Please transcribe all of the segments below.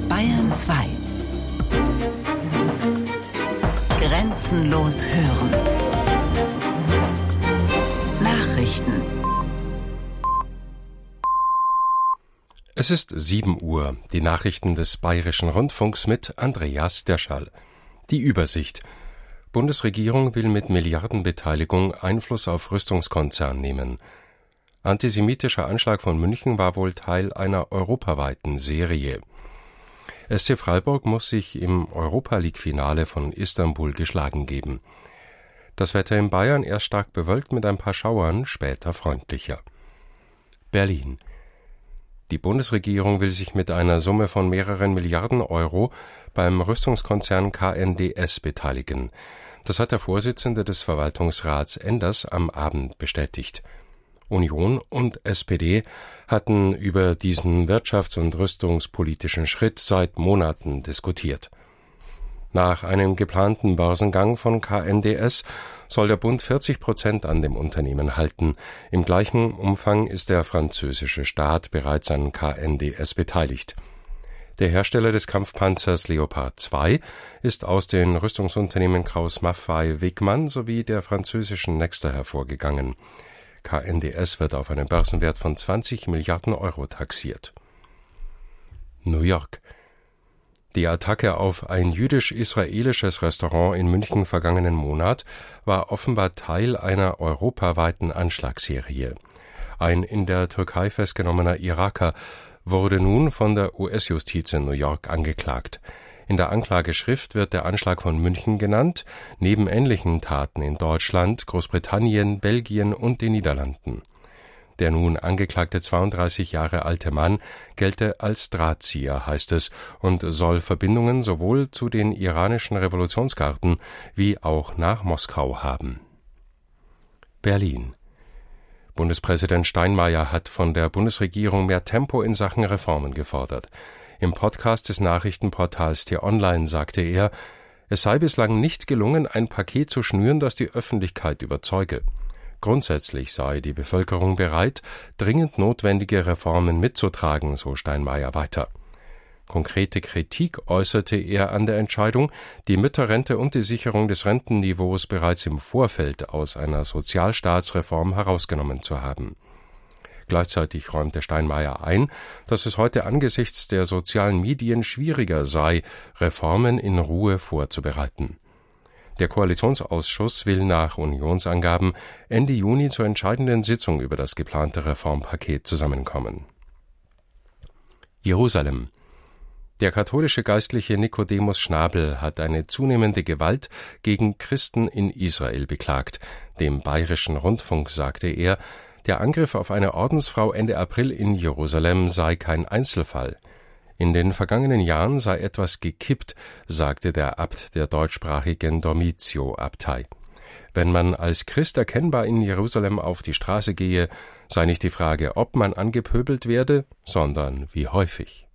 Bayern 2. Grenzenlos hören. Nachrichten. Es ist 7 Uhr. Die Nachrichten des Bayerischen Rundfunks mit Andreas Derschall. Die Übersicht. Bundesregierung will mit Milliardenbeteiligung Einfluss auf Rüstungskonzern nehmen. Antisemitischer Anschlag von München war wohl Teil einer europaweiten Serie. SC Freiburg muss sich im Europa-League-Finale von Istanbul geschlagen geben. Das Wetter in Bayern erst stark bewölkt mit ein paar Schauern, später freundlicher. Berlin. Die Bundesregierung will sich mit einer Summe von mehreren Milliarden Euro beim Rüstungskonzern KNDS beteiligen. Das hat der Vorsitzende des Verwaltungsrats Enders am Abend bestätigt. Union und SPD hatten über diesen wirtschafts- und rüstungspolitischen Schritt seit Monaten diskutiert. Nach einem geplanten Börsengang von KNDS soll der Bund 40% an dem Unternehmen halten. Im gleichen Umfang ist der französische Staat bereits an KNDS beteiligt. Der Hersteller des Kampfpanzers Leopard 2 ist aus den Rüstungsunternehmen Krauss-Maffei Wegmann sowie der französischen Nexter hervorgegangen. KNDS wird auf einen Börsenwert von 20 Milliarden Euro taxiert. New York. Die Attacke auf ein jüdisch-israelisches Restaurant in München vergangenen Monat war offenbar Teil einer europaweiten Anschlagsserie. Ein in der Türkei festgenommener Iraker wurde nun von der US-Justiz in New York angeklagt. In der Anklageschrift wird der Anschlag von München genannt, neben ähnlichen Taten in Deutschland, Großbritannien, Belgien und den Niederlanden. Der nun angeklagte 32 Jahre alte Mann gelte als Drahtzieher, heißt es, und soll Verbindungen sowohl zu den iranischen Revolutionsgarden wie auch nach Moskau haben. Berlin. Bundespräsident Steinmeier hat von der Bundesregierung mehr Tempo in Sachen Reformen gefordert. Im Podcast des Nachrichtenportals T-Online sagte er, es sei bislang nicht gelungen, ein Paket zu schnüren, das die Öffentlichkeit überzeuge. Grundsätzlich sei die Bevölkerung bereit, dringend notwendige Reformen mitzutragen, so Steinmeier weiter. Konkrete Kritik äußerte er an der Entscheidung, die Mütterrente und die Sicherung des Rentenniveaus bereits im Vorfeld aus einer Sozialstaatsreform herausgenommen zu haben. Gleichzeitig räumte Steinmeier ein, dass es heute angesichts der sozialen Medien schwieriger sei, Reformen in Ruhe vorzubereiten. Der Koalitionsausschuss will nach Unionsangaben Ende Juni zur entscheidenden Sitzung über das geplante Reformpaket zusammenkommen. Jerusalem. Der katholische Geistliche Nikodemus Schnabel hat eine zunehmende Gewalt gegen Christen in Israel beklagt. Dem Bayerischen Rundfunk sagte er, der Angriff auf eine Ordensfrau Ende April in Jerusalem sei kein Einzelfall. In den vergangenen Jahren sei etwas gekippt, sagte der Abt der deutschsprachigen Dormitio-Abtei. Wenn man als Christ erkennbar in Jerusalem auf die Straße gehe, sei nicht die Frage, ob man angepöbelt werde, sondern wie häufig.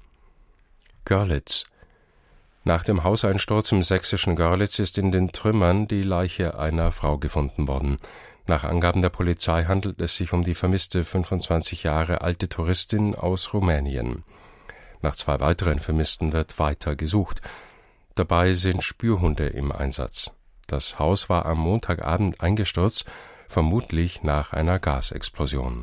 Görlitz. Nach dem Hauseinsturz im sächsischen Görlitz ist in den Trümmern die Leiche einer Frau gefunden worden. Nach Angaben der Polizei handelt es sich um die vermisste 25 Jahre alte Touristin aus Rumänien. Nach 2 weiteren Vermissten wird weiter gesucht. Dabei sind Spürhunde im Einsatz. Das Haus war am Montagabend eingestürzt, vermutlich nach einer Gasexplosion.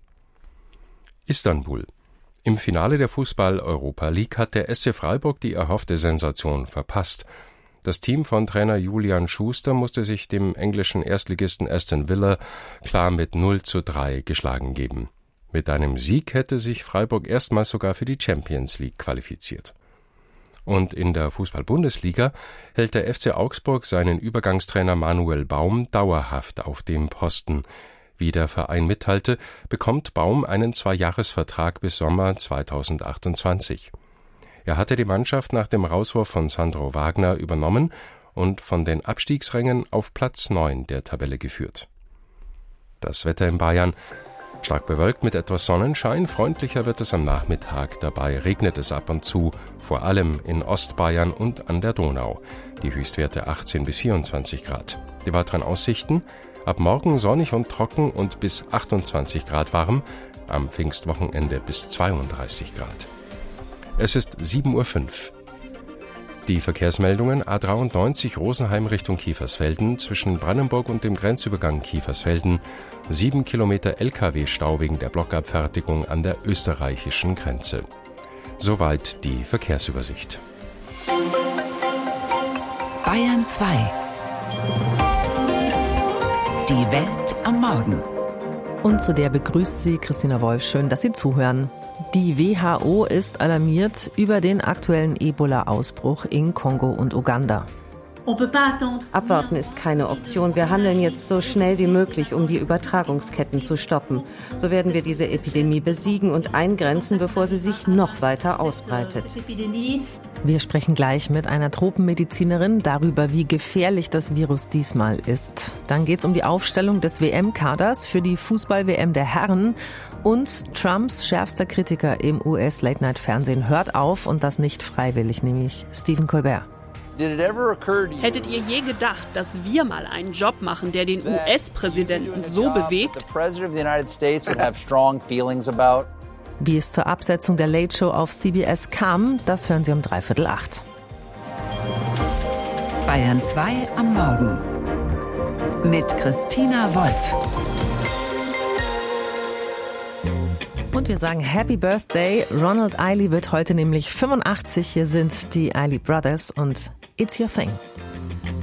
Istanbul. Im Finale der Fußball-Europa League hat der SC Freiburg die erhoffte Sensation verpasst. Das Team von Trainer Julian Schuster musste sich dem englischen Erstligisten Aston Villa klar mit 0:3 geschlagen geben. Mit einem Sieg hätte sich Freiburg erstmals sogar für die Champions League qualifiziert. Und in der Fußball-Bundesliga hält der FC Augsburg seinen Übergangstrainer Manuel Baum dauerhaft auf dem Posten. Wie der Verein mitteilte, bekommt Baum einen 2-Jahres-Vertrag bis Sommer 2028. Er hatte die Mannschaft nach dem Rauswurf von Sandro Wagner übernommen und von den Abstiegsrängen auf Platz 9 der Tabelle geführt. Das Wetter in Bayern: stark bewölkt mit etwas Sonnenschein, freundlicher wird es am Nachmittag, dabei regnet es ab und zu, vor allem in Ostbayern und an der Donau. Die Höchstwerte 18 bis 24 Grad. Die weiteren Aussichten: ab morgen sonnig und trocken und bis 28 Grad warm, am Pfingstwochenende bis 32 Grad. Es ist 7.05 Uhr. Die Verkehrsmeldungen: A93 Rosenheim Richtung Kiefersfelden, zwischen Brandenburg und dem Grenzübergang Kiefersfelden 7 Kilometer Lkw-Stau wegen der Blockabfertigung an der österreichischen Grenze. Soweit die Verkehrsübersicht. Bayern 2. Die Welt am Morgen. Und zu der begrüßt Sie Christina Wolf. Schön, dass Sie zuhören. Die WHO ist alarmiert über den aktuellen Ebola-Ausbruch in Kongo und Uganda. Abwarten ist keine Option. Wir handeln jetzt so schnell wie möglich, um die Übertragungsketten zu stoppen. So werden wir diese Epidemie besiegen und eingrenzen, bevor sie sich noch weiter ausbreitet. Wir sprechen gleich mit einer Tropenmedizinerin darüber, wie gefährlich das Virus diesmal ist. Dann geht es um die Aufstellung des WM-Kaders für die Fußball-WM der Herren. Und Trumps schärfster Kritiker im US-Late-Night-Fernsehen hört auf, und das nicht freiwillig, nämlich Stephen Colbert. Hättet ihr je gedacht, dass wir mal einen Job machen, der den US-Präsidenten so bewegt? Wie es zur Absetzung der Late Show auf CBS kam, das hören Sie um 7:45. Bayern 2 am Morgen mit Christina Wolf. Und wir sagen Happy Birthday. Ronald Eiley wird heute nämlich 85. Hier sind die Eiley Brothers und It's Your Thing.